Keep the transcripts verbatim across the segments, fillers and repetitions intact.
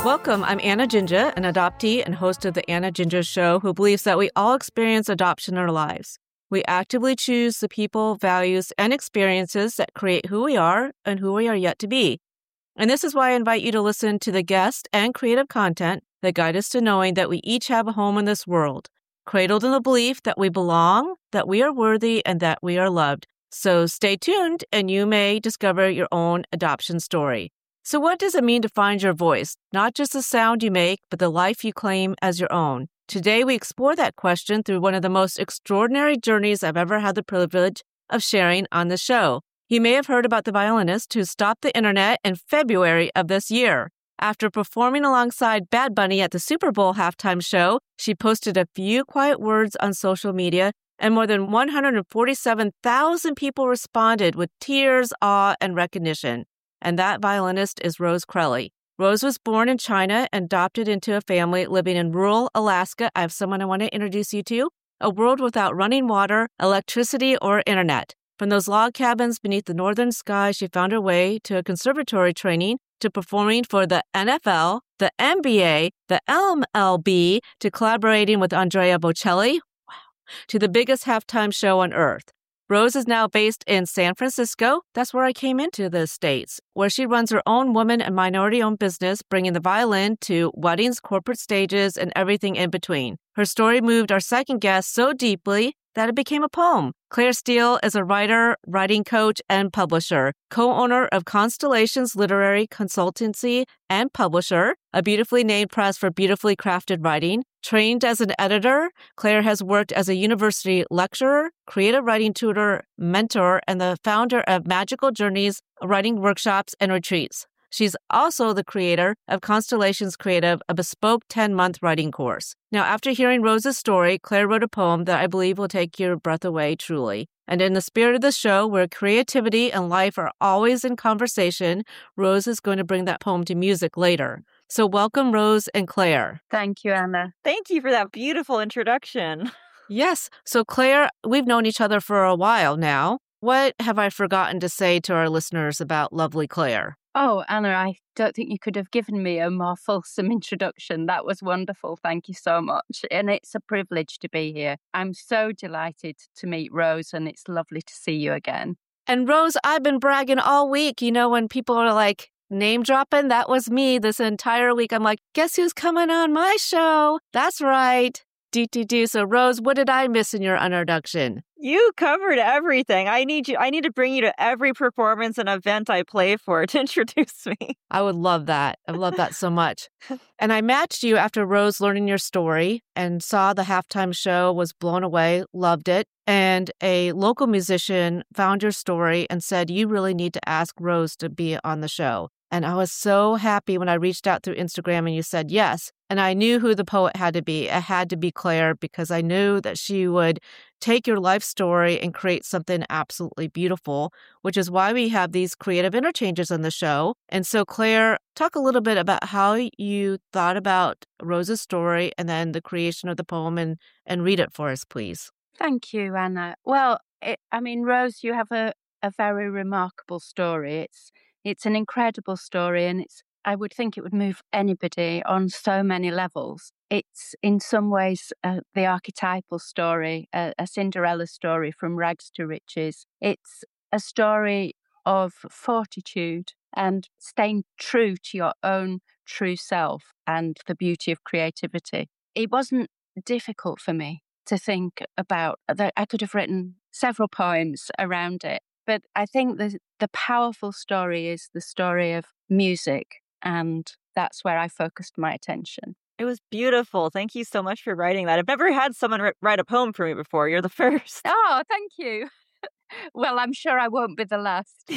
Welcome, I'm Anna Ginger, an adoptee and host of The Anna Ginger Show, who believes that we all experience adoption in our lives. We actively choose the people, values, and experiences that create who we are and who we are yet to be. And this is why I invite you to listen to the guest and creative content that guide us to knowing that we each have a home in this world, cradled in the belief that we belong, that we are worthy, and that we are loved. So stay tuned, and you may discover your own adoption story. So what does it mean to find your voice? Not just the sound you make, but the life you claim as your own. Today, we explore that question through one of the most extraordinary journeys I've ever had the privilege of sharing on the show. You may have heard about the violinist who stopped the internet in February of this year. After performing alongside Bad Bunny at the Super Bowl halftime show, she posted a few quiet words on social media, and more than one hundred forty-seven thousand people responded with tears, awe, and recognition. And that violinist is Rose Crelly. Rose was born in China and adopted into a family living in rural Alaska. I have someone I want to introduce you to. A world without running water, electricity, or internet. From those log cabins beneath the northern sky, she found her way to a conservatory training, to performing for the N F L, the N B A, the M L B, to collaborating with Andrea Bocelli, wow, to the biggest halftime show on earth. Rose is now based in San Francisco. That's where I came into the States, where she runs her own woman and minority-owned business, bringing the violin to weddings, corporate stages, and everything in between. Her story moved our second guest so deeply that it became a poem. Claire Steele is a writer, writing coach, and publisher, co-owner of Constellations Literary Consultancy and publisher, a beautifully named press for beautifully crafted writing. Trained as an editor, Claire has worked as a university lecturer, creative writing tutor, mentor, and the founder of Magical Journeys writing workshops and retreats. She's also the creator of Constellations Creative, a bespoke ten-month writing course. Now, after hearing Rose's story, Claire wrote a poem that I believe will take your breath away truly. And in the spirit of the show, where creativity and life are always in conversation, Rose is going to bring that poem to music later. So welcome, Rose and Claire. Thank you, Anna. Thank you for that beautiful introduction. Yes. So Claire, we've known each other for a while now. What have I forgotten to say to our listeners about lovely Claire? Oh, Anna, I don't think you could have given me a more fulsome introduction. That was wonderful. Thank you so much. And it's a privilege to be here. I'm so delighted to meet Rose, and it's lovely to see you again. And Rose, I've been bragging all week. You know, when people are like, name dropping, that was me this entire week. I'm like, guess who's coming on my show? That's right. Do, do, do. So, Rose, what did I miss in your introduction? You covered everything. I need you. I need to bring you to every performance and event I play for to introduce me. I would love that. I love that so much. And I matched you after Rose learning your story and saw the halftime show, was blown away, loved it. And a local musician found your story and said, you really need to ask Rose to be on the show. And I was so happy when I reached out through Instagram and you said yes. And I knew who the poet had to be. It had to be Claire, because I knew that she would take your life story and create something absolutely beautiful, which is why we have these creative interchanges on the show. And so, Claire, talk a little bit about how you thought about Rose's story and then the creation of the poem, and, and read it for us, please. Thank you, Anna. Well, it, I mean, Rose, you have a, a very remarkable story. It's It's an incredible story, and it's I would think it would move anybody on so many levels. It's in some ways uh, the archetypal story, uh, a Cinderella story from rags to riches. It's a story of fortitude and staying true to your own true self and the beauty of creativity. It wasn't difficult for me to think about that. I could have written several poems around it. But I think the the powerful story is the story of music, and that's where I focused my attention. It was beautiful. Thank you so much for writing that. I've never had someone write a poem for me before. You're the first. Oh, thank you. Well, I'm sure I won't be the last.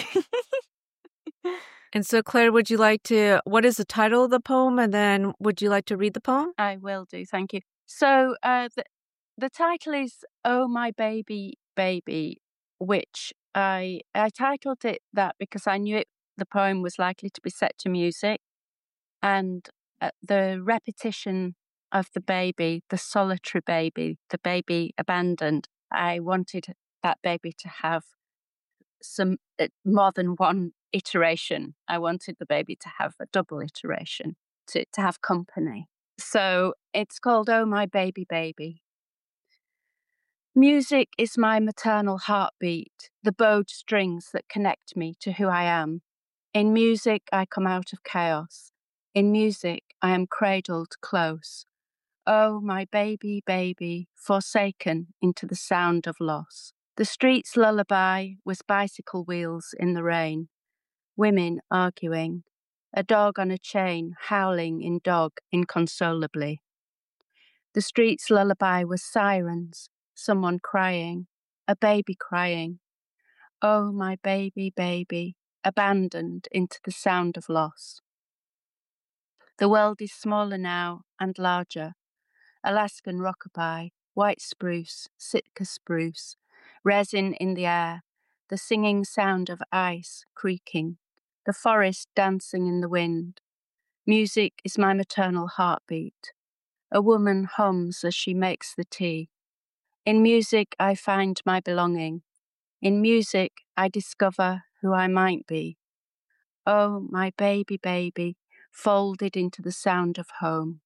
And so, Claire, would you like to, what is the title of the poem? And then would you like to read the poem? I will do. Thank you. So uh, the, the title is Oh, My Baby, Baby, which I I titled it that because I knew it, the poem was likely to be set to music, and uh, the repetition of the baby, the solitary baby, the baby abandoned. I wanted that baby to have some uh, more than one iteration. I wanted the baby to have a double iteration. to, to have company. So it's called Oh My Baby Baby. Music is my maternal heartbeat, the bowed strings that connect me to who I am. In music, I come out of chaos. In music, I am cradled close. Oh, my baby, baby, forsaken into the sound of loss. The street's lullaby was bicycle wheels in the rain, women arguing, a dog on a chain howling in dog inconsolably. The street's lullaby was sirens, someone crying, a baby crying. Oh, my baby, baby, abandoned into the sound of loss. The world is smaller now and larger. Alaskan rockabye, white spruce, Sitka spruce, resin in the air, the singing sound of ice creaking, the forest dancing in the wind. Music is my maternal heartbeat. A woman hums as she makes the tea. In music, I find my belonging. In music, I discover who I might be. Oh, my baby, baby, folded into the sound of home.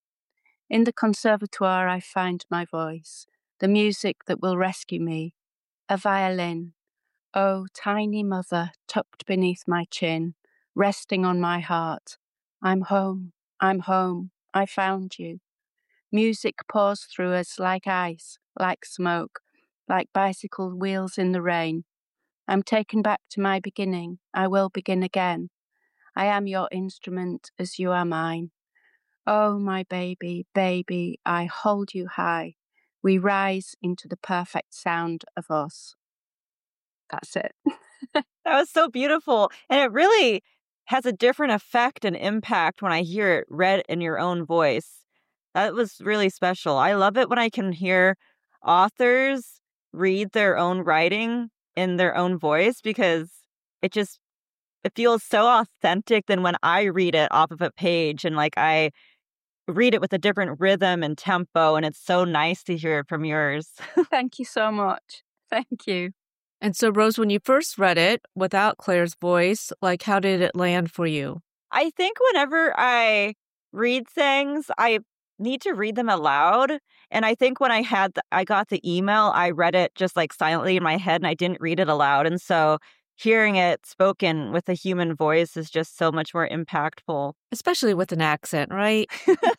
In the conservatoire, I find my voice, the music that will rescue me. A violin. Oh, tiny mother, tucked beneath my chin, resting on my heart. I'm home, I'm home, I found you. Music pours through us like ice, like smoke, like bicycle wheels in the rain. I'm taken back to my beginning. I will begin again. I am your instrument as you are mine. Oh, my baby, baby, I hold you high. We rise into the perfect sound of us. That's it. That was so beautiful. And it really has a different effect and impact when I hear it read in your own voice. That was really special. I love it when I can hear authors read their own writing in their own voice because it just, it feels so authentic than when I read it off of a page and like I read it with a different rhythm and tempo. And it's so nice to hear it from yours. Thank you so much. Thank you. And so, Rose, when you first read it without Claire's voice, like, how did it land for you? I think whenever I read things, I need to read them aloud. And I think when I had, the, I got the email, I read it just like silently in my head and I didn't read it aloud. And so hearing it spoken with a human voice is just so much more impactful. Especially with an accent, right?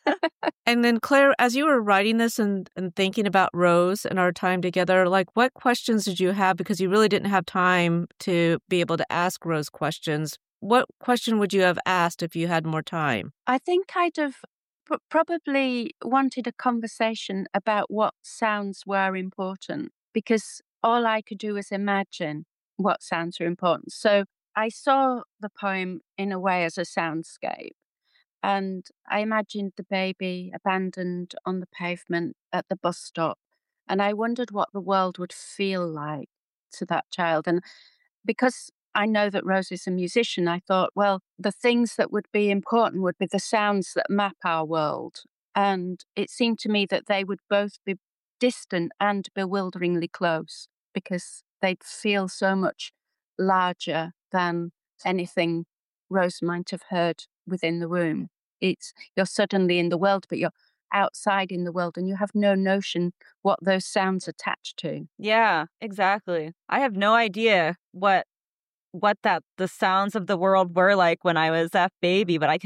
And then, Claire, as you were writing this and, and thinking about Rose and our time together, like, what questions did you have? Because you really didn't have time to be able to ask Rose questions. What question would you have asked if you had more time? I think I'd have pr- probably wanted a conversation about what sounds were important, because all I could do was imagine what sounds are important. So I saw the poem in a way as a soundscape. And I imagined the baby abandoned on the pavement at the bus stop. And I wondered what the world would feel like to that child. And because I know that Rose is a musician, I thought, well, the things that would be important would be the sounds that map our world. And it seemed to me that they would both be distant and bewilderingly close because they'd feel so much larger than anything Rose might have heard within the room. It's you're suddenly in the world, but you're outside in the world and you have no notion what those sounds attach to. Yeah, exactly. I have no idea what what that the sounds of the world were like when I was that baby, but I can